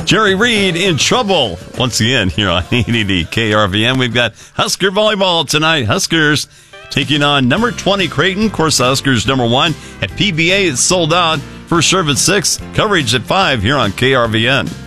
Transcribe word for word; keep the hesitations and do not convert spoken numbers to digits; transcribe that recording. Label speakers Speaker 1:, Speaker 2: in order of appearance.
Speaker 1: Jerry Reed in trouble once again here on eighty K R V N. We've got Husker volleyball tonight. Huskers taking on number twenty Creighton. Of course, the Huskers number one at P B A. It's sold out. First serve at six. Coverage at five here on K R V N.